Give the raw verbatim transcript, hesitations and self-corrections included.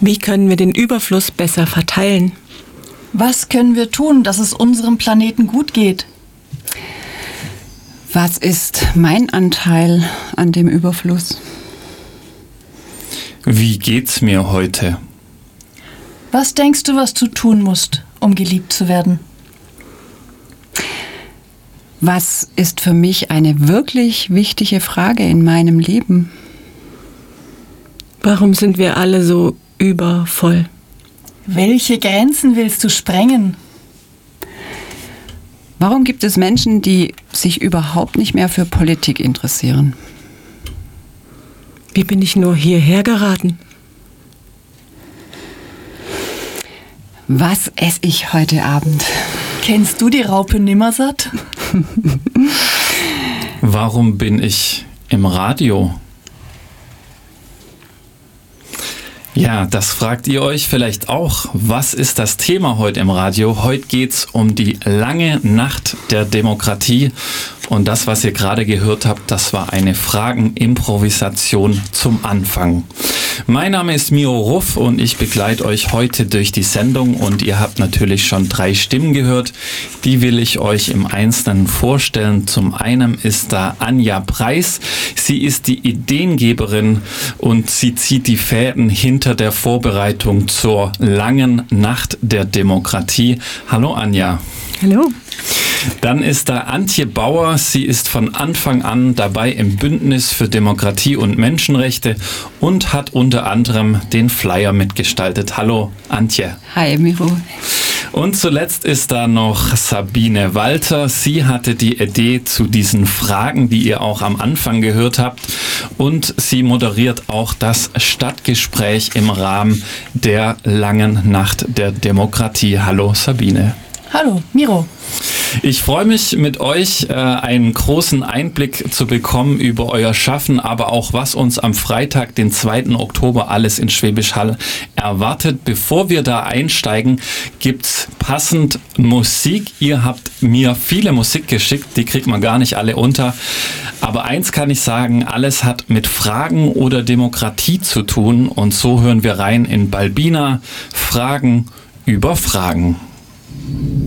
Wie können wir den Überfluss besser verteilen? Was können wir tun, dass es unserem Planeten gut geht? Was ist mein Anteil an dem Überfluss? Wie geht's mir heute? Was denkst du, was du tun musst, um geliebt zu werden? Was ist für mich eine wirklich wichtige Frage in meinem Leben? Warum sind wir alle so übervoll? Welche Grenzen willst du sprengen? Warum gibt es Menschen, die sich überhaupt nicht mehr für Politik interessieren? Wie bin ich nur hierher geraten? Was esse ich heute Abend? Kennst du die Raupe Nimmersatt? Warum bin ich im Radio? Ja, das fragt ihr euch vielleicht auch. Was ist das Thema heute im Radio? Heute geht's um die lange Nacht der Demokratie. Und das, was ihr gerade gehört habt, das war eine Fragenimprovisation zum Anfang. Mein Name ist Miro Ruff und ich begleite euch heute durch die Sendung. Und ihr habt natürlich schon drei Stimmen gehört. Die will ich euch im Einzelnen vorstellen. Zum einen ist da Anja Preis. Sie ist die Ideengeberin und sie zieht die Fäden hinter der Vorbereitung zur langen Nacht der Demokratie. Hallo Anja. Hallo. Dann ist da Antje Bauer. Sie ist von Anfang an dabei im Bündnis für Demokratie und Menschenrechte und hat unter anderem den Flyer mitgestaltet. Hallo Antje. Hi Miro. Und zuletzt ist da noch Sabine Walter. Sie hatte die Idee zu diesen Fragen, die ihr auch am Anfang gehört habt. Und sie moderiert auch das Stadtgespräch im Rahmen der langen Nacht der Demokratie. Hallo Sabine. Hallo, Miro. Ich freue mich, mit euch äh, einen großen Einblick zu bekommen über euer Schaffen, aber auch was uns am Freitag, den zweiten Oktober, alles in Schwäbisch Hall erwartet. Bevor wir da einsteigen, gibt's passend Musik. Ihr habt mir viele Musik geschickt, die kriegt man gar nicht alle unter. Aber eins kann ich sagen, alles hat mit Fragen oder Demokratie zu tun. Und so hören wir rein in Balbina, Fragen über Fragen.